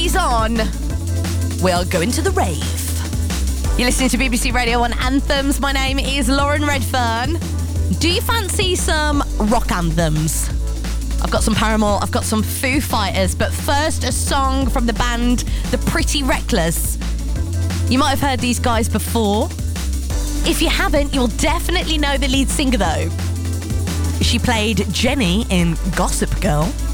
party's on, we'll go into the rave. You're listening to BBC Radio 1 Anthems. My name is Lauren Redfern. Do you fancy some rock anthems? I've got some Paramore, I've got some Foo Fighters, but first a song from the band The Pretty Reckless. You might have heard these guys before. If you haven't, you'll definitely know the lead singer though. She played Jenny in Gossip Girl.